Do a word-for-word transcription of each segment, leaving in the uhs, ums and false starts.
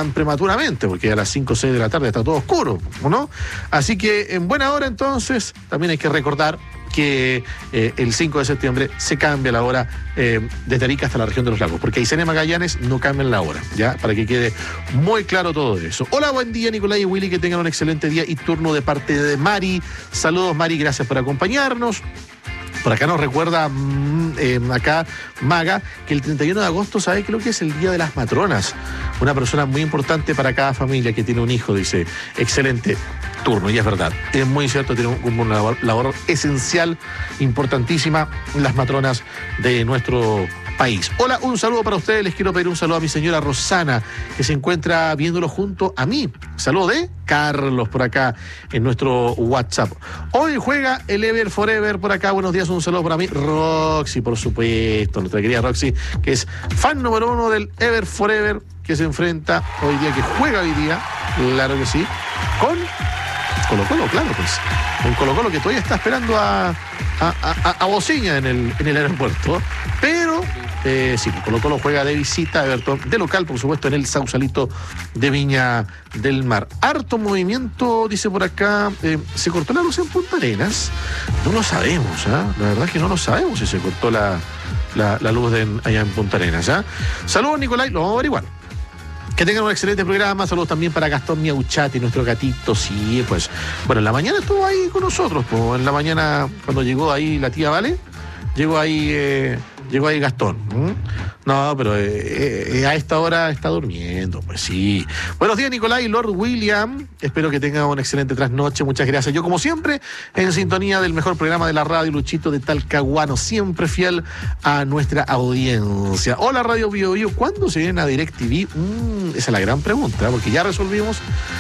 tan prematuramente, porque a las cinco o seis de la tarde está todo oscuro, ¿no? Así que en buena hora entonces, también hay que recordar que eh, el cinco de septiembre se cambia la hora eh, desde Arica hasta la región de los lagos, porque Aysén y Magallanes no cambian la hora, ¿ya? Para que quede muy claro todo eso. Hola, buen día, Nicolás y Willy, que tengan un excelente día y turno de parte de Mari. Saludos, Mari, gracias por acompañarnos. Por acá nos recuerda mmm, eh, acá Maga que el treinta y uno de agosto, ¿sabe qué es lo que es el Día de las Matronas? Una persona muy importante para cada familia que tiene un hijo, dice. Excelente turno, y es verdad. Es muy cierto, tiene un, una labor, labor esencial, importantísima, las matronas de nuestro país. Hola, un saludo para ustedes. Les quiero pedir un saludo a mi señora Rosana, que se encuentra viéndolo junto a mí. Saludo de Carlos por acá en nuestro WhatsApp. Hoy juega el Ever Forever por acá. Buenos días, un saludo para mí. Roxy, por supuesto, nuestra querida Roxy, que es fan número uno del Ever Forever, que se enfrenta hoy día, que juega hoy día, claro que sí, con Colo Colo, claro, pues. Un Colo Colo que todavía está esperando a, a, a, a Bociña en el, en el aeropuerto. Pero, eh, sí, Colo Colo juega de visita a Everton, de local, por supuesto, en el Sausalito de Viña del Mar. Harto movimiento, dice por acá. Eh, ¿Se cortó la luz en Punta Arenas? No lo sabemos, ¿ah? ¿eh? La verdad es que no lo sabemos si se cortó la, la, la luz de, allá en Punta Arenas, ¿ah? ¿eh? Saludos, Nicolás, lo vamos a averiguar. Que tengan un excelente programa. Saludos también para Gastón Miauchati, nuestro gatito. Sí, pues, bueno, en la mañana estuvo ahí con nosotros, pues, en la mañana cuando llegó ahí la tía Vale, llegó ahí, eh, llegó ahí Gastón. ¿Mm? No, pero eh, eh, a esta hora está durmiendo, pues sí. Buenos días, Nicolás y Lord William. Espero que tengan una excelente trasnoche. Muchas gracias. Yo, como siempre, en sintonía del mejor programa de la radio, Luchito de Talcahuano, siempre fiel a nuestra audiencia. Hola, Radio Bio Bio. ¿Cuándo se vienen a DirecTV? Mm, esa es la gran pregunta, porque ya resolvimos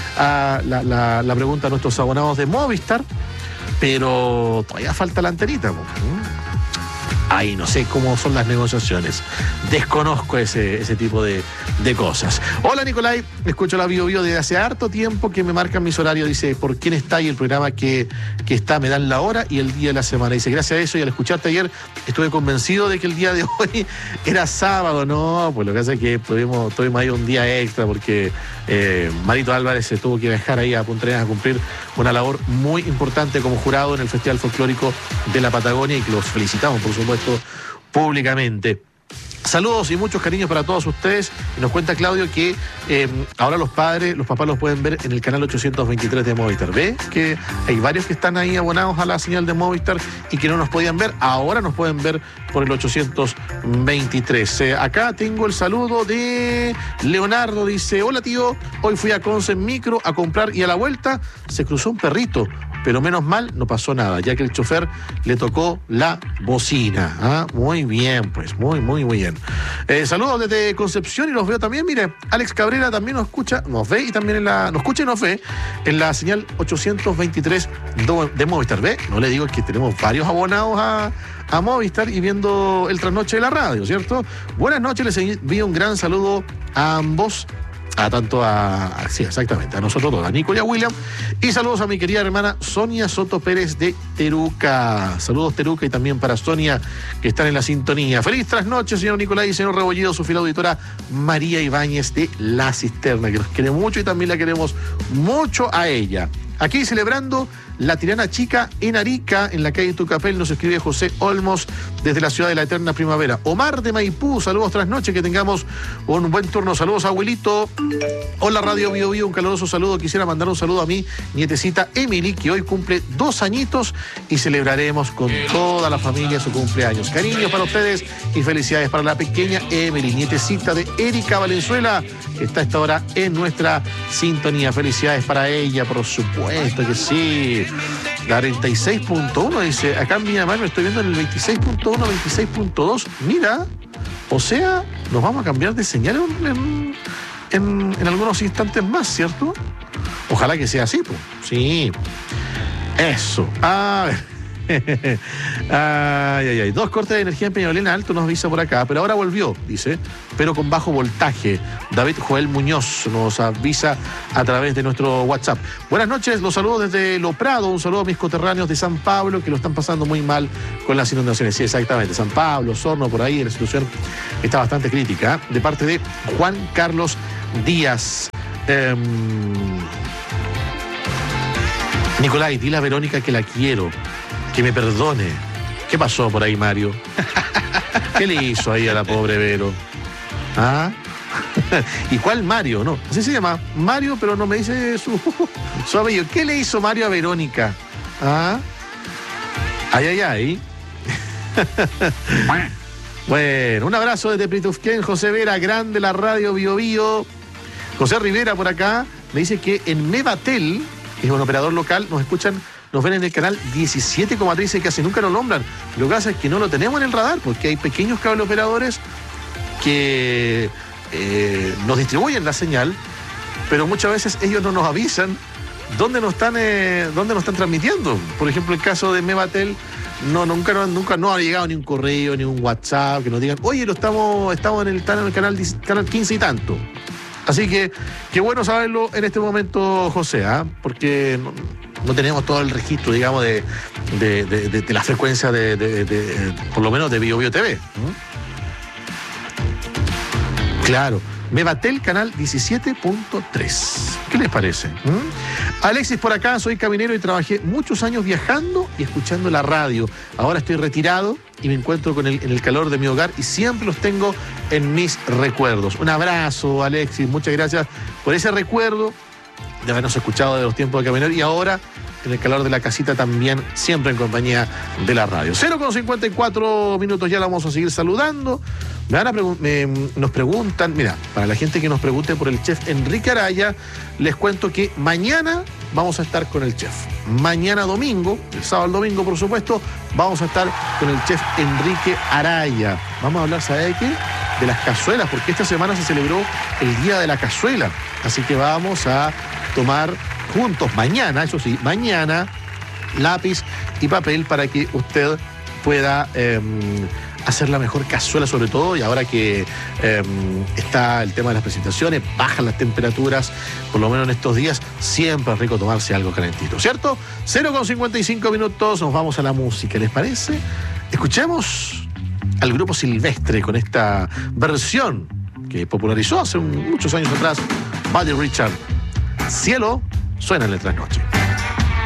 uh, la, la, la pregunta a nuestros abonados de Movistar, pero todavía falta la antenita. ¿Mm? Ay, no sé cómo son las negociaciones. Desconozco ese, ese tipo de, de cosas. Hola, Nicolai. Escucho la Bio Bio desde hace harto tiempo que me marcan mis horarios. Dice, ¿por quién está? Y el programa que, que está me dan la hora y el día de la semana. Dice, gracias a eso y al escucharte ayer estuve convencido de que el día de hoy era sábado. No, pues lo que hace es que tuvimos, tuvimos ahí un día extra porque eh, Marito Álvarez se tuvo que viajar ahí a Punta Arenas a cumplir una labor muy importante como jurado en el Festival Folclórico de la Patagonia, y que los felicitamos, por supuesto, públicamente. Saludos y muchos cariños para todos ustedes. Y nos cuenta Claudio que eh, ahora los padres, los papás los pueden ver en el canal ochocientos veintitrés de Movistar. ¿Ve? Que hay varios que están ahí abonados a la señal de Movistar y que no nos podían ver. Ahora nos pueden ver por el ochocientos veintitrés. Eh, acá tengo el saludo de Leonardo. Dice, hola tío, hoy fui a Conce en micro a comprar y a la vuelta se cruzó un perrito. Pero menos mal no pasó nada, ya que el chofer le tocó la bocina. ¿Ah? Muy bien, pues, muy, muy, muy bien. Eh, saludos desde Concepción y los veo también. Mire, Alex Cabrera también nos escucha, nos ve y también en la, nos escucha y nos ve en la señal ochocientos veintitrés de Movistar. ¿Ve? No le digo que tenemos varios abonados a, a Movistar y viendo el trasnoche de la radio, ¿cierto? Buenas noches, les envío un gran saludo a ambos. A tanto a, a, sí, exactamente, a nosotros todos, a Nico y a William. Y saludos a mi querida hermana Sonia Soto Pérez de Teruca. Saludos, Teruca, y también para Sonia, que están en la sintonía. Feliz trasnoche, señor Nicolás y señor Rebollido, su fiel auditora María Ibáñez de La Cisterna, que nos quiere mucho y también la queremos mucho a ella. Aquí celebrando la Tirana Chica en Arica, en la calle Tucapel, nos escribe José Olmos desde la ciudad de la eterna primavera. Omar de Maipú, saludos tras noche, que tengamos un buen turno. Saludos, abuelito. Hola, Radio Bio Bio, un caluroso saludo. Quisiera mandar un saludo a mi nietecita Emily, que hoy cumple dos añitos y celebraremos con toda la familia su cumpleaños. Cariños para ustedes y felicidades para la pequeña Emily, nietecita de Erika Valenzuela, que está a esta hora en nuestra sintonía. Felicidades para ella, por supuesto que sí. cuarenta y seis punto uno dice, acá en Miramar me estoy viendo en el veintiséis punto uno, veintiséis punto dos. Mira, o sea, nos vamos a cambiar de señal en, en, en, en algunos instantes más, ¿cierto? Ojalá que sea así, pues. Sí. Eso. A ver. ay, ay, ay. Dos cortes de energía en Peñalolena Alto nos avisa por acá, pero ahora volvió, dice, pero con bajo voltaje. David Joel Muñoz nos avisa a través de nuestro WhatsApp. Buenas noches, los saludos desde Lo Prado, un saludo a mis coterráneos de San Pablo que lo están pasando muy mal con las inundaciones. Sí, exactamente, San Pablo, Osorno, por ahí la situación está bastante crítica, ¿eh? De parte de Juan Carlos Díaz. Eh, Nicolai, dile a Verónica que la quiero, que me perdone. ¿Qué pasó por ahí, Mario? ¿Qué le hizo ahí a la pobre Vero? ¿Ah? ¿Y cuál Mario? No, así se llama Mario, pero no me dice su, su apellido. ¿Qué le hizo Mario a Verónica? ¿Ah? Ay, ay, ay. Bueno, un abrazo desde Pritufquén, José Vera, grande la radio Bio Bio. José Rivera por acá me dice que en Mevatel, que es un operador local, nos escuchan, nos ven en el canal diecisiete coma tres, que casi nunca lo nombran. Lo que pasa es que no lo tenemos en el radar, porque hay pequeños cable operadores que eh, nos distribuyen la señal, pero muchas veces ellos no nos avisan dónde nos están, eh, dónde nos están transmitiendo. Por ejemplo, el caso de Mevatel, no, nunca, no, nunca no ha llegado ni un correo, ni un WhatsApp que nos digan, oye, lo estamos, estamos en el, en el canal, canal quince y tanto. Así que, qué bueno saberlo en este momento, José, ¿eh? Porque no, no tenemos todo el registro, digamos, de, de, de, de, de la frecuencia de, de, de, de, por lo menos de Bio Bio T V. ¿No? Claro, Mevatel canal diecisiete punto tres. ¿Qué les parece? ¿Mm? Alexis por acá, soy caminero y trabajé muchos años viajando y escuchando la radio. Ahora estoy retirado y me encuentro con el, en el calor de mi hogar y siempre los tengo en mis recuerdos. Un abrazo, Alexis, muchas gracias por ese recuerdo de habernos escuchado de los tiempos de caminero y ahora en el calor de la casita también, siempre en compañía de la radio. cero con cincuenta y cuatro minutos, ya la vamos a seguir saludando. Me van a pregun- me, nos preguntan, mira, para la gente que nos pregunte por el chef Enrique Araya, les cuento que mañana vamos a estar con el chef. Mañana domingo, el sábado al domingo, por supuesto, vamos a estar con el chef Enrique Araya. Vamos a hablar, ¿sabe qué? De las cazuelas, porque esta semana se celebró el Día de la Cazuela. Así que vamos a tomar juntos mañana, eso sí, mañana, lápiz y papel para que usted pueda eh, hacer la mejor cazuela, sobre todo, y ahora que eh, está el tema de las presentaciones, bajan las temperaturas, por lo menos en estos días, siempre es rico tomarse algo calentito, ¿cierto? cero con cincuenta y cinco minutos, nos vamos a la música, ¿les parece? Escuchemos al grupo Silvestre con esta versión que popularizó hace un, muchos años atrás Buddy Richard. Cielo suena en el trasnoche.